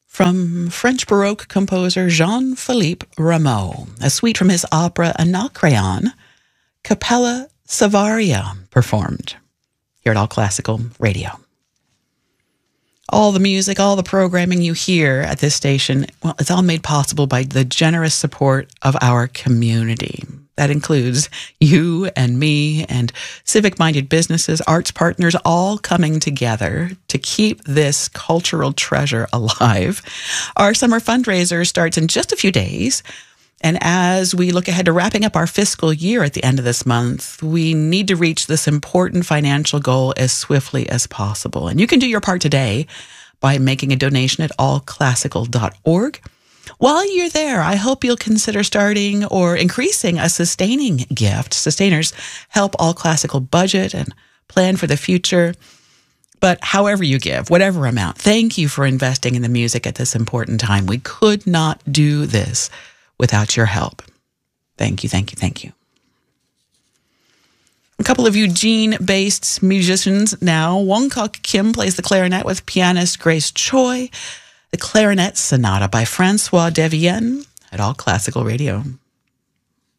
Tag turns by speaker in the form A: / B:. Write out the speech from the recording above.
A: from French Baroque composer Jean-Philippe Rameau, a suite from his opera Anacreon, Capella Savaria performed here at All Classical Radio. All the music, all the programming you hear at this station, well, it's all made possible by the generous support of our community. That includes you and me and civic-minded businesses, arts partners, all coming together to keep this cultural treasure alive. Our summer fundraiser starts in just a few days. And as we look ahead to wrapping up our fiscal year at the end of this month, we need to reach this important financial goal as swiftly as possible. And you can do your part today by making a donation at allclassical.org. While you're there, I hope you'll consider starting or increasing a sustaining gift. Sustainers help All Classical budget and plan for the future. But however you give, whatever amount, thank you for investing in the music at this important time. We could not do this without your help. Thank you, thank you, thank you. A couple of Eugene-based musicians now. Wong Kok Kim plays the clarinet with pianist Grace Choi. The Clarinet Sonata by Francois Devienne at All Classical Radio.